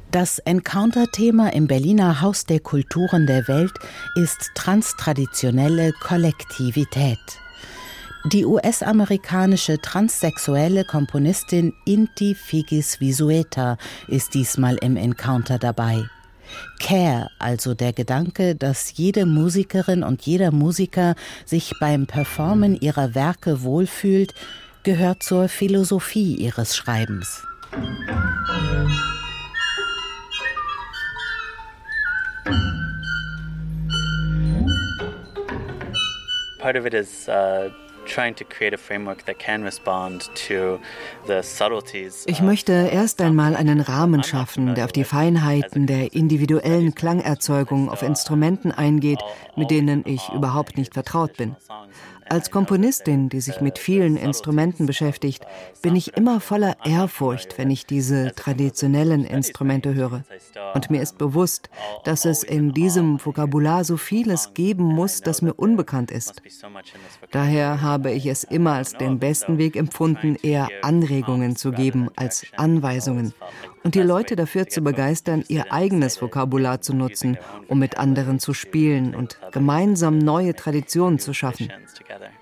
Das Encounter-Thema im Berliner Haus der Kulturen der Welt ist transtraditionelle Kollektivität. Die US-amerikanische transsexuelle Komponistin Inti Figis Vizueta ist diesmal im Encounter dabei. Care, also der Gedanke, dass jede Musikerin und jeder Musiker sich beim Performen ihrer Werke wohlfühlt, gehört zur Philosophie ihres Schreibens. Part of it is trying to create a framework that can respond to the subtleties. Ich möchte erst einmal einen Rahmen schaffen, der auf die Feinheiten der individuellen Klangerzeugung auf Instrumenten eingeht, mit denen ich überhaupt nicht vertraut bin. Als Komponistin, die sich mit vielen Instrumenten beschäftigt, bin ich immer voller Ehrfurcht, wenn ich diese traditionellen Instrumente höre. Und mir ist bewusst, dass es in diesem Vokabular so vieles geben muss, das mir unbekannt ist. Daher habe ich es immer als den besten Weg empfunden, eher Anregungen zu geben als Anweisungen und die Leute dafür zu begeistern, ihr eigenes Vokabular zu nutzen, um mit anderen zu spielen und gemeinsam neue Traditionen zu schaffen.